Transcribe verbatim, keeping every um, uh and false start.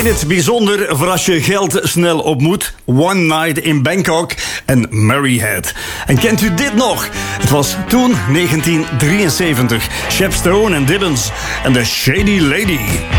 In het bijzonder voor als je geld snel op moet. One Night in Bangkok en Maryhead. En kent u dit nog? Het was toen negentien drieënzeventig. Shep Stone en Dibbons en The Shady Lady.